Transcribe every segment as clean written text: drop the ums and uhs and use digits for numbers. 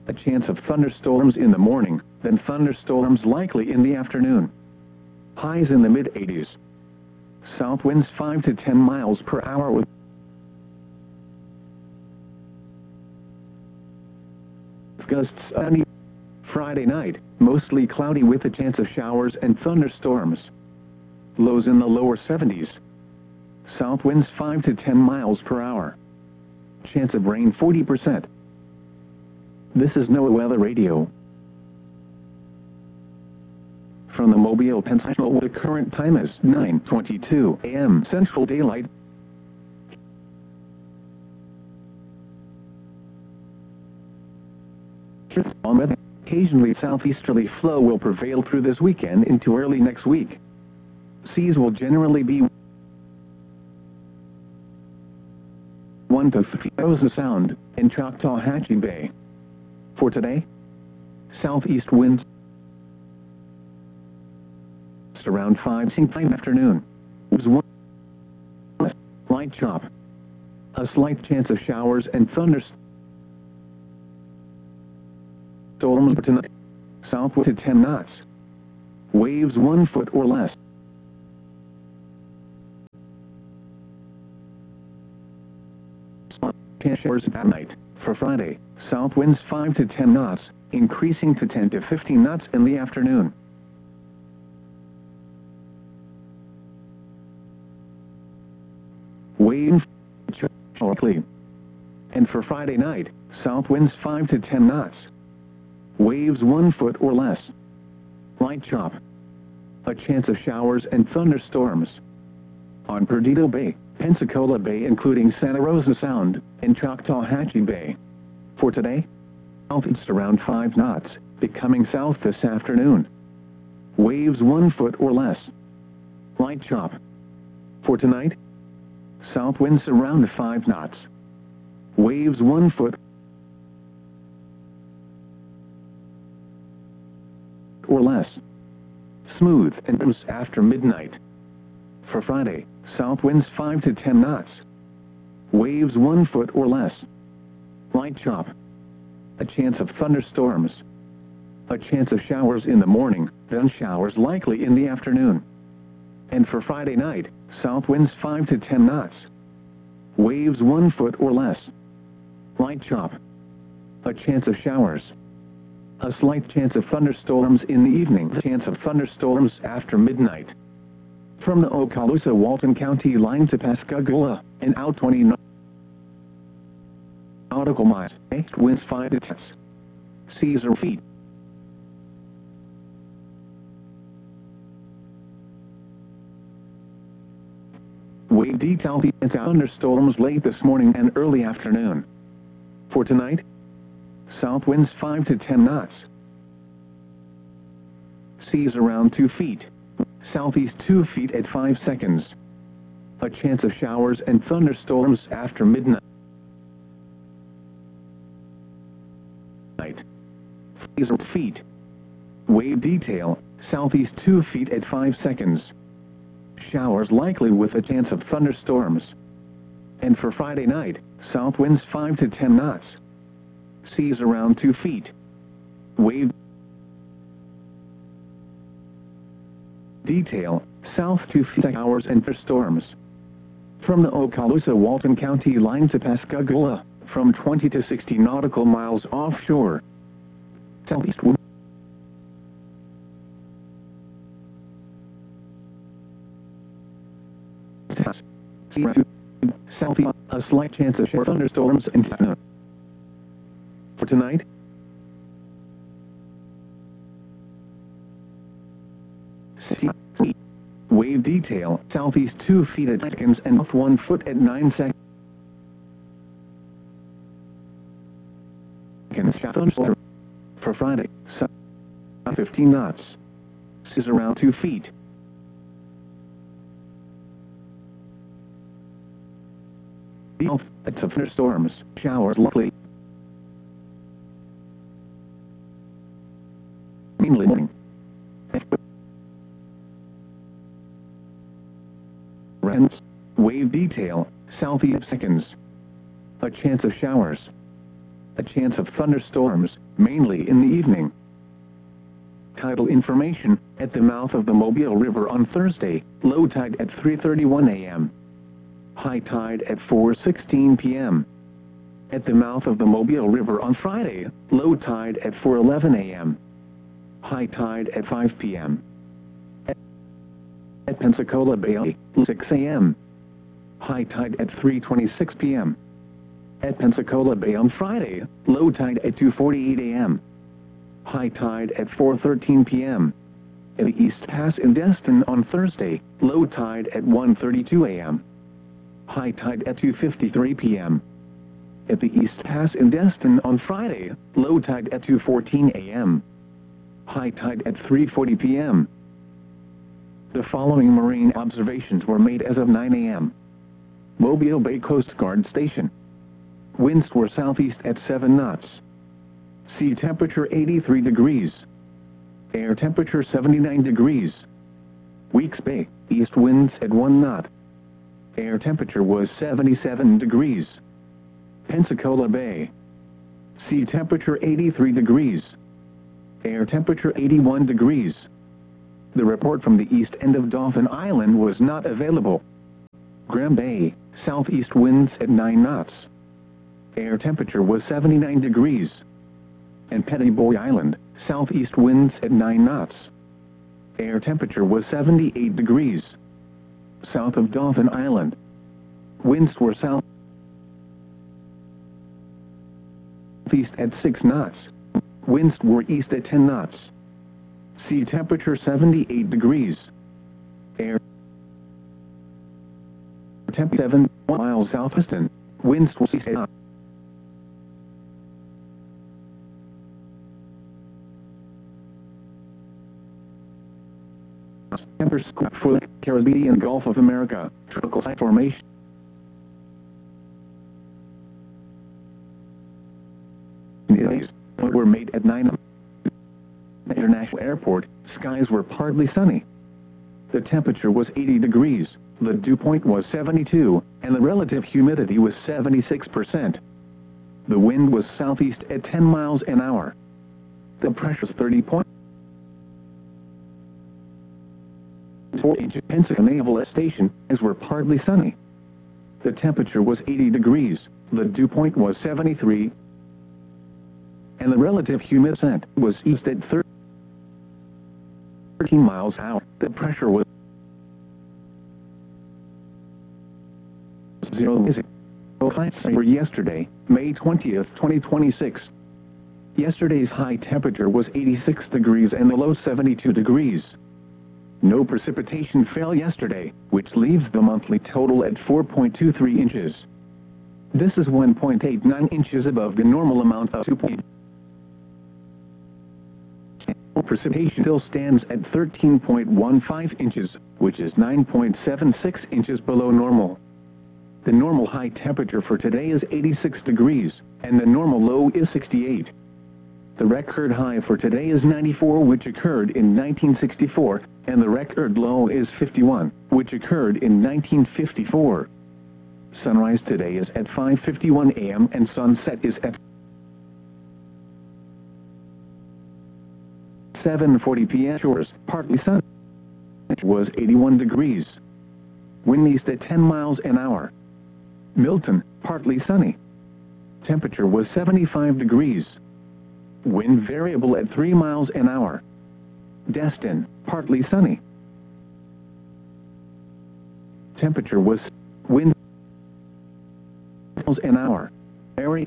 A chance of thunderstorms in the morning, then thunderstorms likely in the afternoon. Highs in the mid-80s. South winds 5 to 10 miles per hour with gusts uneven. Friday night, mostly cloudy with a chance of showers and thunderstorms. Lows in the lower 70s. South winds 5 to 10 miles per hour. Chance of rain 40%. This is NOAA Weather Radio. From the Mobile, Pennsylvania, the current time is 9:22 a.m. Central Daylight. Occasionally southeasterly flow will prevail through this weekend into early next week. Seas will generally be 1 to 3 Rosa Sound in Choctawhatchee Bay. For today, southeast winds around 5 afternoon. Light chop. A slight chance of showers and thunderstorms for tonight. Southwest to 10 knots. Waves 1 foot or less. Showers at night. For Friday, south winds 5 to 10 knots, increasing to 10 to 15 knots in the afternoon. Wave shortly. And for Friday night, south winds 5 to 10 knots. Waves 1 foot or less. Light chop. A chance of showers and thunderstorms. On Perdido Bay, Pensacola Bay including Santa Rosa Sound, and Choctawhatchee Bay. For today, southeast around 5 knots, becoming south this afternoon. Waves 1 foot or less. Light chop. For tonight, south winds around 5 knots. Waves 1 foot or less. Smooth and after midnight. For Friday, south winds 5 to 10 knots. Waves 1 foot or less. Light chop. A chance of thunderstorms. A chance of showers in the morning, then showers likely in the afternoon. And for Friday night, south winds 5 to 10 knots. Waves 1 foot or less. Light chop. A chance of showers. A slight chance of thunderstorms in the evening. Chance of thunderstorms after midnight. From the Okaloosa-Walton County line to Pascagoula, and out 20 nautical miles. Winds 5 to 10. Seas are feet. Wave detail and thunderstorms late this morning and early afternoon. For tonight, south winds 5 to 10 knots. Seas around 2 feet. Southeast 2 feet at 5 seconds. A chance of showers and thunderstorms after midnight. Seas are feet. Wave detail, southeast 2 feet at 5 seconds. Showers likely with a chance of thunderstorms. And for Friday night, south winds 5 to 10 knots. Seas around 2 feet. Wave detail, south 2 feet hours and thunderstorms. From the Okaloosa-Walton County line to Pascagoula, from 20 to 60 nautical miles offshore. Southeast wind. Southeast, a slight chance of thunderstorms and afternoon. For tonight, wave detail, southeast 2 feet at seconds and north 1 foot at 9 seconds. For Friday, 15 knots. Is around 2 feet. It's thunderstorms, showers likely. Mainly morning. Wave detail, southeast seconds. A chance of showers. A chance of thunderstorms, mainly in the evening. Tidal information, at the mouth of the Mobile River on Thursday, low tide at 3:31 a.m. High tide at 4:16 p.m. At the mouth of the Mobile River on Friday, low tide at 4:11 a.m. High tide at 5 p.m. At Pensacola Bay, 6 a.m. High tide at 3:26 p.m. At Pensacola Bay on Friday, low tide at 2:48 a.m. High tide at 4:13 p.m. At the East Pass in Destin on Thursday, low tide at 1:32 a.m. High tide at 2:53 p.m. At the East Pass in Destin on Friday, low tide at 2:14 a.m. High tide at 3:40 p.m. The following marine observations were made as of 9 a.m. Mobile Bay Coast Guard Station. Winds were southeast at 7 knots. Sea temperature 83 degrees. Air temperature 79 degrees. Weeks Bay, east winds at 1 knot. Air temperature was 77 degrees. Pensacola Bay. Sea temperature 83 degrees. Air temperature 81 degrees. The report from the east end of Dauphin Island was not available. Graham Bay, southeast winds at 9 knots. Air temperature was 79 degrees. And Petty Boy Island, southeast winds at 9 knots. Air temperature was 78 degrees. South of Dauphin Island. Winds were southeast at 6 knots. Winds were east at 10 knots. Sea temperature 78 degrees. Air temperature 7 miles southeastern. Winds were east at for the Caribbean Gulf of America, tropical formation. Were made at 9 International Airport. Skies were partly sunny. The temperature was 80 degrees, the dew point was 72, and the relative humidity was 76%. The wind was southeast at 10 miles an hour. The pressure was 30.4 inches. Pensacola Naval Station, as were partly sunny. The temperature was 80 degrees, the dew point was 73, and the relative humidity was east at 13 miles an hour. The pressure was 0. For yesterday, May 20th, 2026. Yesterday's high temperature was 86 degrees and the low 72 degrees. No precipitation fell yesterday, which leaves the monthly total at 4.23 inches. This is 1.89 inches above the normal amount of 2. Precipitation still stands at 13.15 inches, which is 9.76 inches below normal. The normal high temperature for today is 86 degrees, and the normal low is 68. The record high for today is 94, which occurred in 1964, and the record low is 51, which occurred in 1954. Sunrise today is at 5:51 a.m. and sunset is at 7:40 p.m. Shores, partly sunny. It was 81 degrees. Wind east at 10 miles an hour. Milton, partly sunny. Temperature was 75 degrees. Wind variable at 3 miles an hour. Destin, partly sunny. Temperature was wind miles an hour. Area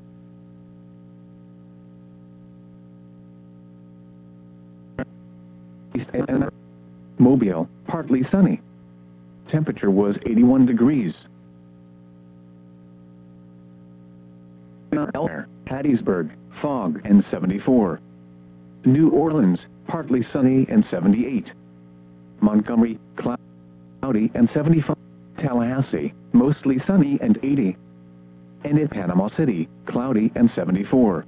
Mobile, partly sunny. Temperature was 81 degrees. Hattiesburg, fog and 74. New Orleans, partly sunny and 78. Montgomery, cloudy and 75. Tallahassee, mostly sunny and 80. And at Panama City, cloudy and 74.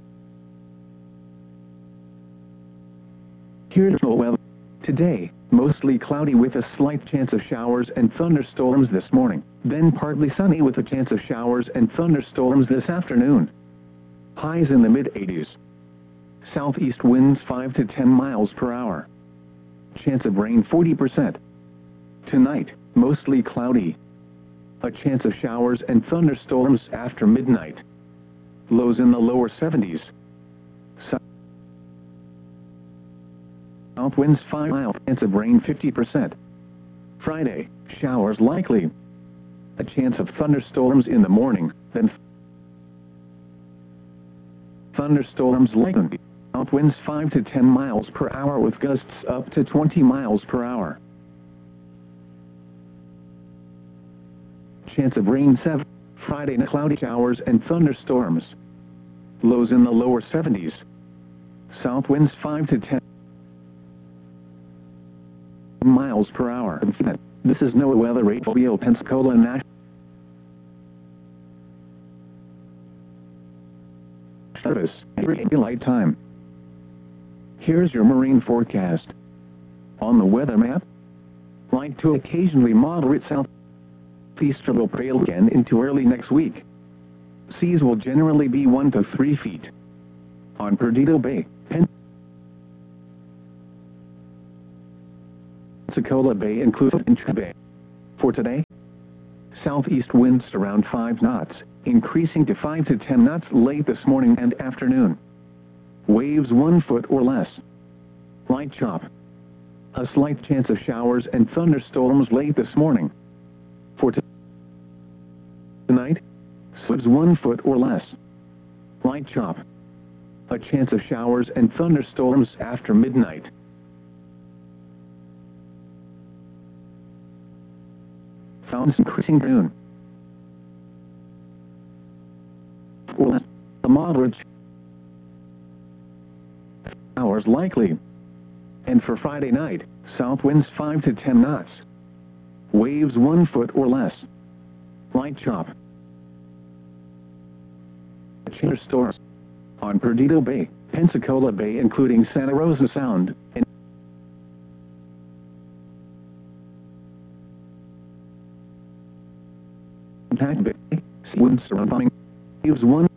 Here's the weather. Today, mostly cloudy with a slight chance of showers and thunderstorms this morning, then partly sunny with a chance of showers and thunderstorms this afternoon. Highs in the mid-80s. Southeast winds 5 to 10 miles per hour. Chance of rain 40%. Tonight, mostly cloudy. A chance of showers and thunderstorms after midnight. Lows in the lower 70s. South winds 5 miles. Chance of rain 50%. Friday, showers likely. A chance of thunderstorms in the morning, then thunderstorms likely. South winds 5 to 10 miles per hour with gusts up to 20 miles per hour. Chance of rain 7. Friday night, cloudy showers and thunderstorms. Lows in the lower 70s. South winds 5 to 10 miles per hour. This is NOAA Weather Radio Pensacola National Service, daylight time. Here's your marine forecast. On the weather map, light to occasionally moderate southeasterly will prevail again into early next week. Seas will generally be 1 to 3 feet. On Perdido Bay, Pensacola Bay inclusive Intra Bay. For today, southeast winds around 5 knots, increasing to 5 to 10 knots late this morning and afternoon. Waves 1 foot or less. Light chop. A slight chance of showers and thunderstorms late this morning. For tonight, waves 1 foot or less. Light chop. A chance of showers and thunderstorms after midnight. Fountains increasing noon. Or less. A moderate showers likely. And for Friday night, south winds 5 to 10 knots. Waves 1 foot or less. Light chop. Storms on Perdido Bay, Pensacola Bay including Santa Rosa Sound, and Pac Bay, winds around waves 1